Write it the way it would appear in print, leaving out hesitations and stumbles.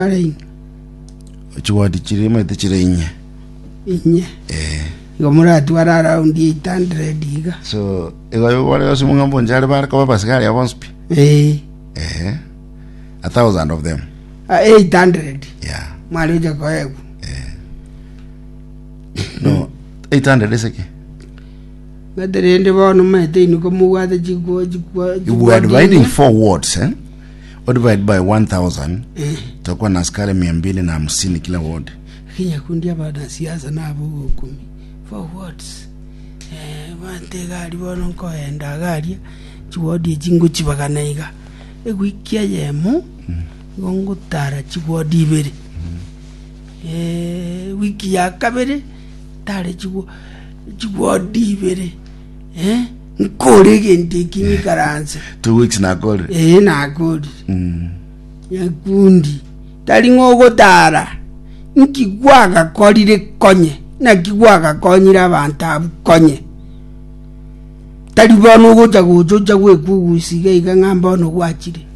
Alai. Chiwadi chirima ite chirenye. Inye. Gomura tuara around 800 diga. So, ego wale yosi mungambo njale bara kwa pasikari ya wonspi. 1,000 of them. 800. Yeah. Maloja kwa ego. No, 800 eseke. Gaterende bono mete inuko muwate chikwa. You were dividing 4 wards, eh? Or divided by 1,000. Takuwa na askari 250 kila ward. Kenya kundia bada siasa na abu 10. 4 wards. Wante gari bono nko enda gari. Chiwadi jingo chibaganaiga. Egwikia yemo. Gongo tara chiwadi bere. Wiki ya kabere. Tare chiwadi bere. Nkore gente kimi karanza 2 weeks na kore. Na kore. Ya kundi. Tali ngogo tara. Nkigwaga korire konye. Na kigwaga konyira bantabu konye. Tali bono goja gojo jagwe kugusiga iga ngamba no gwachire.